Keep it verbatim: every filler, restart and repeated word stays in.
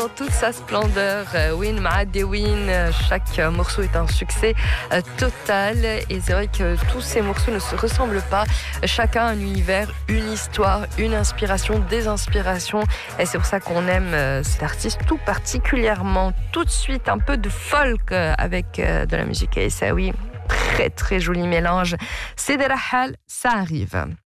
dans toute sa splendeur. Win Maad Win, chaque morceau est un succès total et c'est vrai que tous ces morceaux ne se ressemblent pas. Chacun a un univers, une histoire, une inspiration, des inspirations et c'est pour ça qu'on aime cet artiste tout particulièrement. Tout de suite un peu de folk avec de la musique et ça oui, très très joli mélange. C'est de la hal, ça arrive.